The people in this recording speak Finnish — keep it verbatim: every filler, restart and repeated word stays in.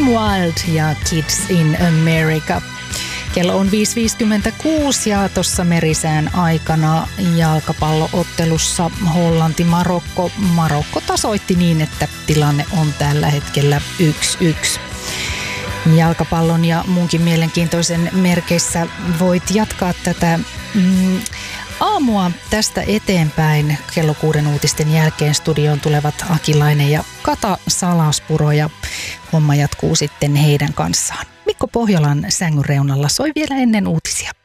Wild ja Kids in America. Kello on viisi viisikymmentäkuusi ja tuossa merisään aikana jalkapalloottelussa Hollanti-Marokko. Marokko tasoitti niin, että tilanne on tällä hetkellä yksi yksi. Jalkapallon ja muunkin mielenkiintoisen merkeissä voit jatkaa tätä mm, aamua tästä eteenpäin. Kello kuuden uutisten jälkeen studioon tulevat Akilainen ja Kata Salaspuro ja homma jatkuu sitten heidän kanssaan. Mikko Pohjolan sängyn reunalla soi vielä ennen uutisia.